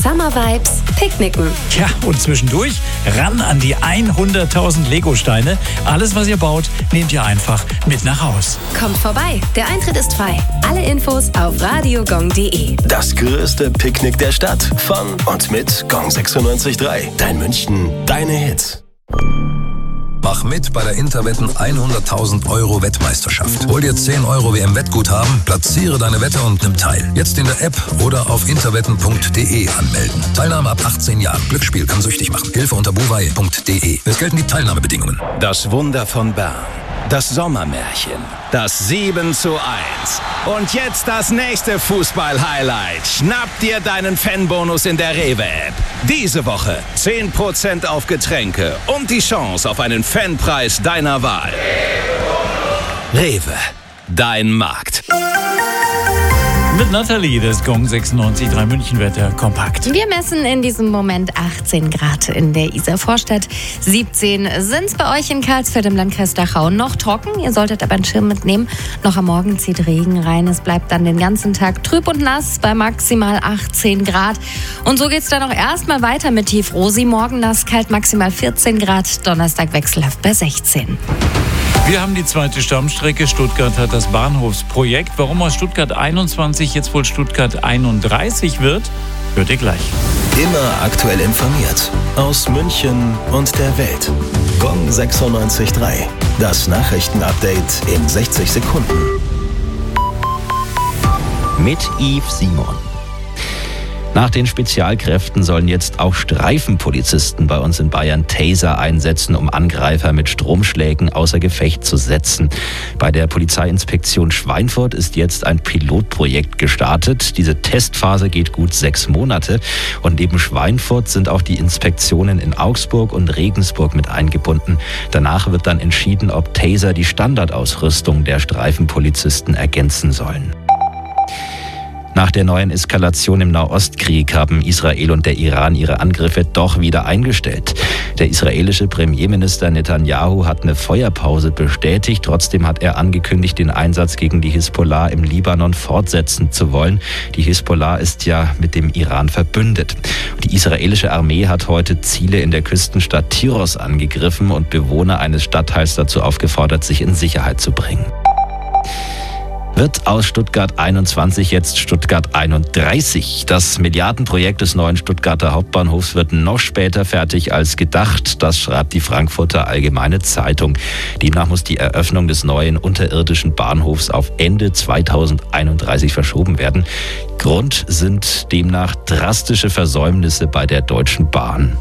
Summer Vibes picknicken. Ja, und zwischendurch ran an die 100.000 Lego-Steine. Alles, was ihr baut, nehmt ihr einfach mit nach Haus. Kommt vorbei, der Eintritt ist frei. Alle Infos auf radiogong.de. Das größte Picknick der Stadt. Von und mit Gong 96.3. Dein München, deine Hits. Mach mit bei der Interwetten 100.000 Euro Wettmeisterschaft. Hol dir 10 Euro WM-Wettguthaben, platziere deine Wette und nimm teil. Jetzt in der App oder auf interwetten.de anmelden. Teilnahme ab 18 Jahren. Glücksspiel kann süchtig machen. Hilfe unter buwei.de. Es gelten die Teilnahmebedingungen. Das Wunder von Bern. Das Sommermärchen. Das 7:1. Und jetzt das nächste Fußball-Highlight. Schnapp dir deinen Fanbonus in der Rewe-App. Diese Woche 10% auf Getränke und die Chance auf einen Fanpreis deiner Wahl. Rewe, dein Markt. Mit Nathalie, das Gong 96.3 München-Wetter kompakt. Wir messen in diesem Moment 18 Grad in der Isar-Vorstadt. 17 sind es bei euch in Karlsfeld im Landkreis Dachau. Noch trocken, ihr solltet aber einen Schirm mitnehmen. Noch am Morgen zieht Regen rein. Es bleibt dann den ganzen Tag trüb und nass bei maximal 18 Grad. Und so geht es dann auch erstmal weiter mit Tief-Rosi. Morgen nass, kalt, maximal 14 Grad. Donnerstag wechselhaft bei 16. Wir haben die zweite Stammstrecke. Stuttgart hat das Bahnhofsprojekt. Warum aus Stuttgart 21 jetzt wohl Stuttgart 31 wird, hört ihr gleich. Immer aktuell informiert. Aus München und der Welt. Gong 96.3. Das Nachrichtenupdate in 60 Sekunden. Mit Yves Simon. Nach den Spezialkräften sollen jetzt auch Streifenpolizisten bei uns in Bayern Taser einsetzen, um Angreifer mit Stromschlägen außer Gefecht zu setzen. Bei der Polizeiinspektion Schweinfurt ist jetzt ein Pilotprojekt gestartet. Diese Testphase geht gut 6 Monate. Und neben Schweinfurt sind auch die Inspektionen in Augsburg und Regensburg mit eingebunden. Danach wird dann entschieden, ob Taser die Standardausrüstung der Streifenpolizisten ergänzen sollen. Nach der neuen Eskalation im Nahostkrieg haben Israel und der Iran ihre Angriffe doch wieder eingestellt. Der israelische Premierminister Netanyahu hat eine Feuerpause bestätigt. Trotzdem hat er angekündigt, den Einsatz gegen die Hisbollah im Libanon fortsetzen zu wollen. Die Hisbollah ist ja mit dem Iran verbündet. Die israelische Armee hat heute Ziele in der Küstenstadt Tyros angegriffen und Bewohner eines Stadtteils dazu aufgefordert, sich in Sicherheit zu bringen. Wird aus Stuttgart 21 jetzt Stuttgart 31. Das Milliardenprojekt des neuen Stuttgarter Hauptbahnhofs wird noch später fertig als gedacht. Das schreibt die Frankfurter Allgemeine Zeitung. Demnach muss die Eröffnung des neuen unterirdischen Bahnhofs auf Ende 2031 verschoben werden. Grund sind demnach drastische Versäumnisse bei der Deutschen Bahn.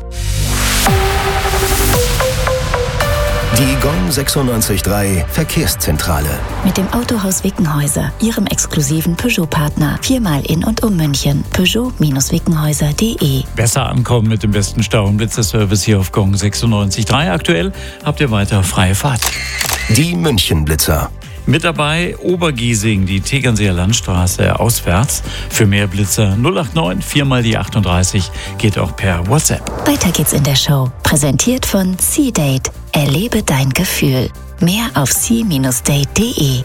Die Gong 96.3 Verkehrszentrale. Mit dem Autohaus Wickenhäuser, Ihrem exklusiven Peugeot-Partner. 4-mal in und um München. Peugeot-Wickenhäuser.de. Besser ankommen mit dem besten Stau- und Blitzerservice hier auf Gong 96.3. Aktuell habt ihr weiter freie Fahrt. Die München-Blitzer. Mit dabei Obergiesing, die Tegernseer Landstraße auswärts. Für mehr Blitzer 089 4 die 38 geht auch per WhatsApp. Weiter geht's in der Show. Präsentiert von C-Date. Erlebe dein Gefühl. Mehr auf c-date.de.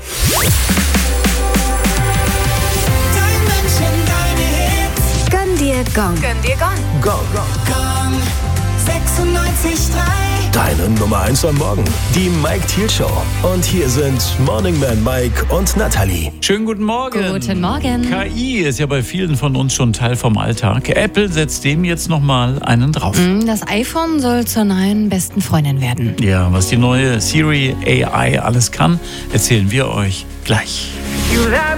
Gönn dir Gong. Gönn dir Gong. Gong. 96.3. Deine Nummer 1 am Morgen. Die Mike Thiel Show. Und hier sind Morning Man Mike und Nathalie. Schönen guten Morgen. Guten Morgen. KI ist ja bei vielen von uns schon Teil vom Alltag. Apple setzt dem jetzt nochmal einen drauf. Das iPhone soll zur neuen besten Freundin werden. Ja, was die neue Siri AI alles kann, erzählen wir euch gleich.